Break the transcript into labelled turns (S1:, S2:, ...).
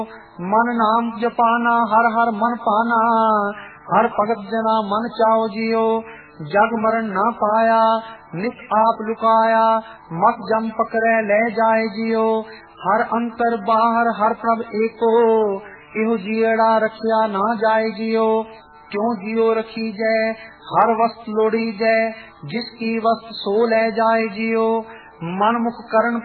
S1: मन नाम जपाना हर हर मन पाना, हर भगत जना मन चाओ जियो। जग मरण ना पाया नित आप लुकाया, मत जम पकड़े ले जाए जियो। हर अंतर बाहर हर प्रभ एको, इहो जियड़ा रखिया ना जाए जियो। क्यों जियो रखी जय हर वस्त लोड़ी जय, जिसकी वस्त सो ले जाए जियो। मन मुख करण